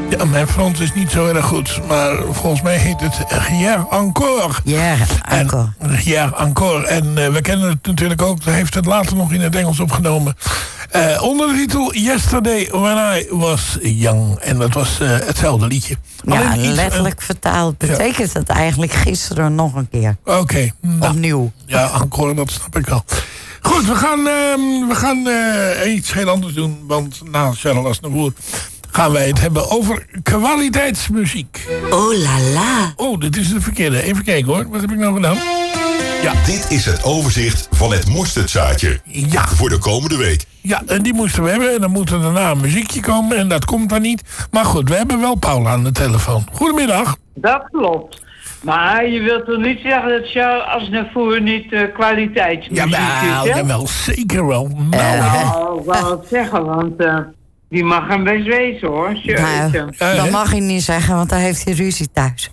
Ja, mijn Frans is niet zo erg goed. Maar volgens mij heet het Hier Encore. Ja, Encore. Hier Encore. En we kennen het natuurlijk ook. Hij heeft het later nog in het Engels opgenomen. Onder de titel Yesterday When I Was Young. En dat was hetzelfde liedje. Ja, letterlijk vertaald betekent dat eigenlijk gisteren nog een keer. Oké. Nou, opnieuw. Ja, Encore, dat snap ik wel. Goed, we gaan iets heel anders doen. Want na Charles Aznavour gaan wij het hebben over kwaliteitsmuziek. Oh la la. Oh, dit is de verkeerde. Even kijken hoor. Wat heb ik nou gedaan? Ja. Dit is het overzicht van het mosterdzaadje. Ja. Voor de komende week. Ja, en die moesten we hebben. En dan moet er daarna een muziekje komen. En dat komt dan niet. Maar goed, we hebben wel Paul aan de telefoon. Goedemiddag. Dat klopt. Maar je wilt toch niet zeggen dat Charles Aznavour niet kwaliteitsmuziek is, hè? Jawel, zeker wel. Ik wou het zeggen, want die mag hem best wezen, hoor. Dat mag hij niet zeggen, want dan heeft hij ruzie thuis.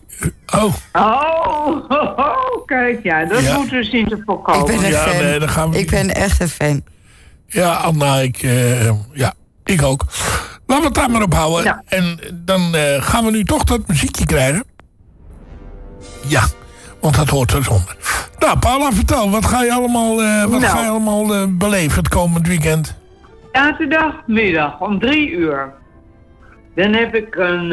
Kijk, ja, dat moeten we zien te voorkomen. Ik ben een fan. Nee, dan gaan we... Ik ben echt een fan. Ja, Anna, ik ook. Laten we het daar maar op houden. Ja. En dan gaan we nu toch dat muziekje krijgen. Ja, want dat hoort eronder. Nou, Paula, vertel, wat ga je allemaal beleven het komend weekend? Zaterdagmiddag om 3:00. Dan heb ik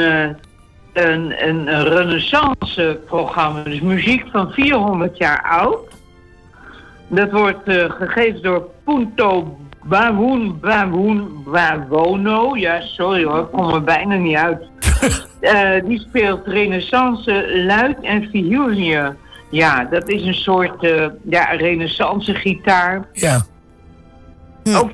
een renaissance-programma. Dus muziek van 400 jaar oud. Dat wordt gegeven door Punto Bawono. Ja, sorry hoor, ik kom er bijna niet uit. Die speelt renaissance luid en vioolje. Ja, dat is een soort renaissance gitaar. Ja. Ook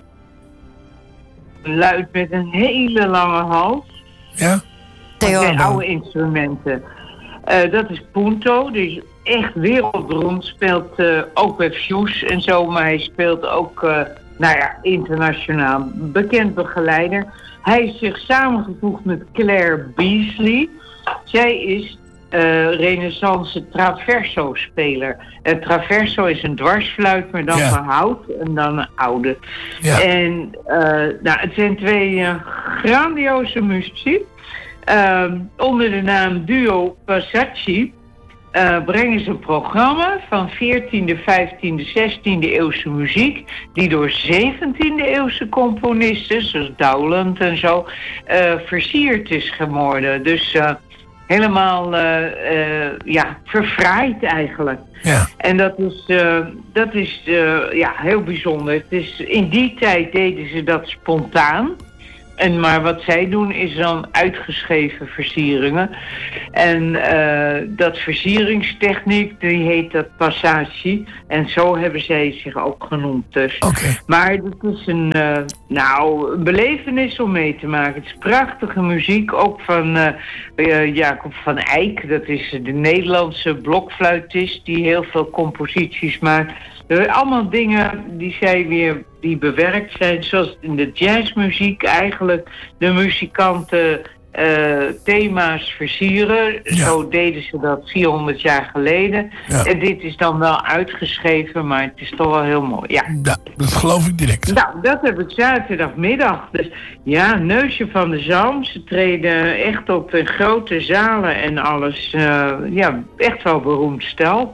luid met een hele lange hals. Ja. Zijn oude instrumenten. Dat is Punto, die is echt wereldberoemd. Speelt ook bij Fuse en zo, maar hij speelt ook internationaal bekend begeleider. Hij is zich samengevoegd met Claire Beasley. Zij is renaissance traverso-speler. Traverso is een dwarsfluit, maar dan van hout en dan een oude. Ja. En het zijn twee grandioze muzici. Onder de naam Duo Passacci brengen ze een programma van 14e, 15e, 16e eeuwse muziek die door 17e eeuwse componisten, zoals Dowland en zo, versierd is geworden. Dus helemaal verfraaid eigenlijk. Ja. En dat is heel bijzonder. Het is, in die tijd deden ze dat spontaan. Maar wat zij doen is dan uitgeschreven versieringen. En dat versieringstechniek, die heet dat passage. En zo hebben zij zich ook genoemd. Dus. Okay. Maar het is een belevenis om mee te maken. Het is prachtige muziek, ook van Jacob van Eyck. Dat is de Nederlandse blokfluitist die heel veel composities maakt. Allemaal dingen die bewerkt zijn, zoals in de jazzmuziek eigenlijk de muzikanten thema's versieren. Ja. Zo deden ze dat 400 jaar geleden. Ja. En dit is dan wel uitgeschreven, maar het is toch wel heel mooi. Ja, dat geloof ik direct. Nou, dat heb ik zaterdagmiddag. Dus ja, Neusje van de Zalm. Ze treden echt op in grote zalen en alles. Echt wel beroemd stel.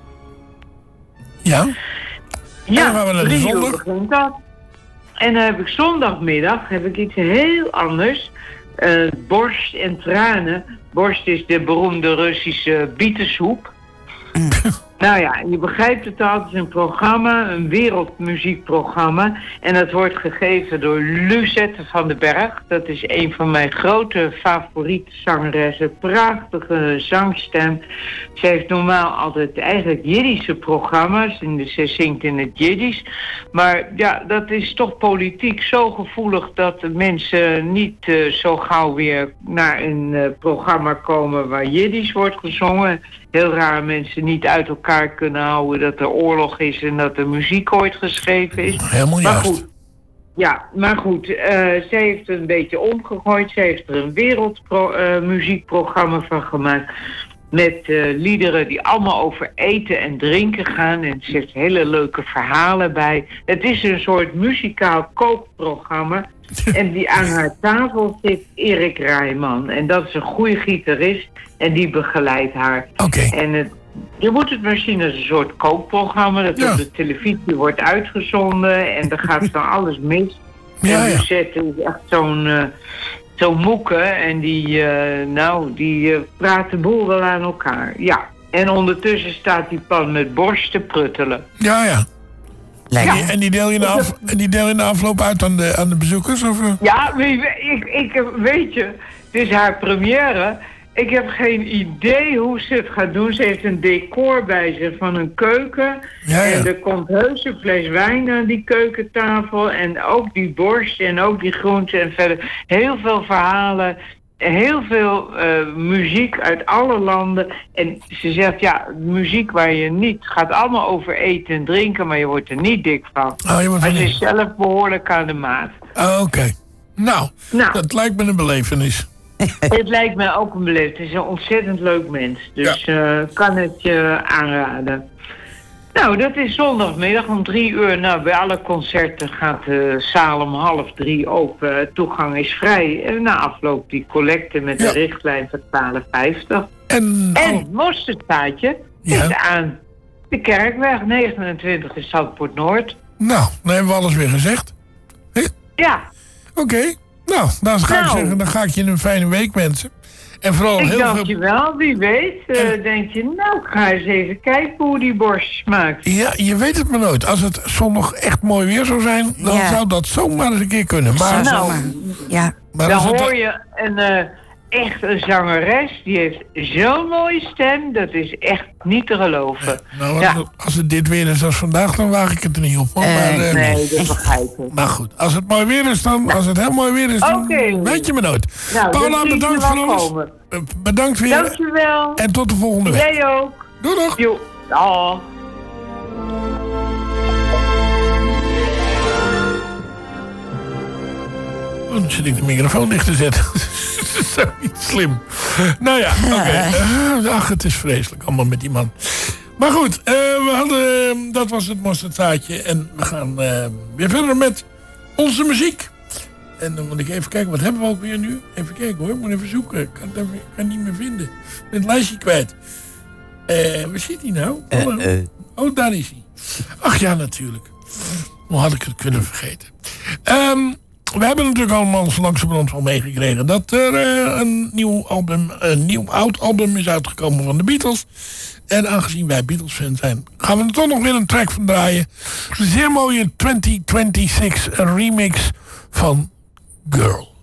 Ja? Ja, 3 uur begint dat. En dan heb ik zondagmiddag iets heel anders. Borst en tranen. Borst is de beroemde Russische bietensoep. Nou ja, je begrijpt het al. Het is een programma, een wereldmuziekprogramma. En dat wordt gegeven door Lucette van den Berg. Dat is een van mijn grote favoriete zangeressen. Prachtige zangstem. Ze heeft normaal altijd eigenlijk Jiddische programma's. En ze zingt in het Jiddisch. Maar ja, dat is toch politiek zo gevoelig dat de mensen niet zo gauw weer naar een programma komen waar Jiddisch wordt gezongen. Heel raar mensen niet uit elkaar kunnen houden dat er oorlog is en dat er muziek ooit geschreven is. Helemaal juist. Maar goed, zij heeft het een beetje omgegooid. Zij heeft er een wereldmuziekprogramma van gemaakt. Met liederen die allemaal over eten en drinken gaan. En er zitten hele leuke verhalen bij. Het is een soort muzikaal kookprogramma. En die aan haar tafel zit Erik Rijman. En dat is een goede gitarist. En die begeleidt haar. Oké. En je moet het maar zien als een soort kookprogramma. Dat op de televisie wordt uitgezonden. En er gaat dan alles mis. Ja, en Lucette is echt zo'n moeke. En die praat de boel wel aan elkaar. Ja. En ondertussen staat die pan met borst te pruttelen. Ja. Lekker. En die deel je in de afloop uit aan de bezoekers? Of? Ja, weet je, het is haar première. Ik heb geen idee hoe ze het gaat doen. Ze heeft een decor bij zich van een keuken. Ja. En er komt heus een fles wijn aan die keukentafel. En ook die borst en ook die groenten en verder. Heel veel verhalen. Heel veel muziek uit alle landen. En ze zegt, muziek waar je niet... Het gaat allemaal over eten en drinken, maar je wordt er niet dik van. Maar ze is zelf behoorlijk aan de maat. Oké. Nou, dat lijkt me een belevenis. Het lijkt me ook een belevenis. Het is een ontzettend leuk mens. Dus kan het je aanraden. Nou, dat is zondagmiddag om 3:00. Nou, bij alle concerten gaat de zaal om 2:30 open. Toegang is vrij. En na afloop die collecte met de richtlijn van 12,50. En het mosterdstaatje is aan de Kerkweg 29 in Zandpoort Noord. Nou, dan hebben we alles weer gezegd. Ja. Oké. Nou, dan ga ik zeggen, dan ga ik je een fijne week wensen. En vooral ik dank je wel, wie weet. Denk je, nou, ik ga eens even kijken hoe die borst smaakt. Ja, je weet het maar nooit. Als het zondag echt mooi weer zou zijn, dan zou dat zomaar eens een keer kunnen. Maar, maar dan hoor je echt een zangeres, die heeft zo'n mooie stem, dat is echt niet te geloven. Als het dit weer is als vandaag, dan waag ik het er niet op. Nee, dat begrijp ik. Maar goed, als het mooi weer is, als het heel mooi weer is, dan weet je me nooit. Nou, Paula, bedankt voor alles. Bedankt weer. Dankjewel. En tot de volgende week. Jij ook. Doei nog. Jo. Dag. Dan zit ik de microfoon dicht te zetten. Dat is zo niet slim. Nou ja, oké. Ach, het is vreselijk allemaal met die man. Maar goed, dat was het mosterdzaadje. En we gaan weer verder met onze muziek. En dan moet ik even kijken, wat hebben we ook weer nu? Even kijken hoor, ik moet even zoeken. Ik kan het niet meer vinden. Ik ben het lijstje kwijt. Waar zit hij nou? Oh, daar is hij. Ach ja, natuurlijk. Hoe had ik het kunnen vergeten? We hebben natuurlijk allemaal zo langzamerhand wel meegekregen dat er een nieuw oud album is uitgekomen van de Beatles. En aangezien wij Beatles-fans zijn, gaan we er toch nog weer een track van draaien. Een zeer mooie 2026 remix van Girl.